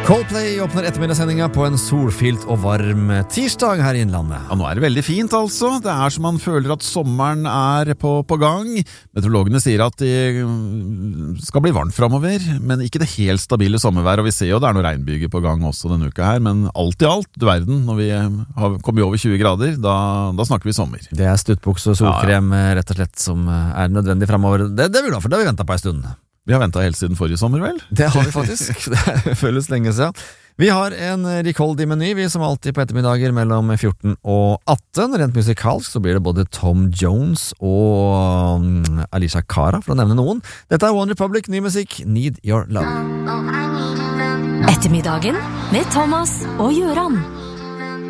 Coldplay åpner ettermiddagssendinga på en solfylt og varm tirsdag her i Innlandet. Ja, nå er det veldig fint altså. Det er som man føler at sommeren er på gang. Meteorologene sier at det skal bli varmt fremover, men ikke det helt stabile sommervær. Og vi ser jo det er noen regnbyger på gang også denne uka her, men alt i alt, du verden, når vi har kommet over 20 grader, da snakker vi sommer. Det er stuttbukse og solkrem rett og slett som er nødvendig fremover. Det er vi glad for, det har vi ventet på en stund. Vi har ventet helt siden forrige sommer, vel? Det har vi faktisk. Det føles lenge siden. Vi har en rikholdig meny, vi som alltid på ettermiddager mellom 14 og 18. Rent musikalsk så blir det både Tom Jones og Alicia Cara, for å nevne noen. Dette er One Republic, ny musikk, Need Your Love. Ettermiddagen med Thomas og Gjøran.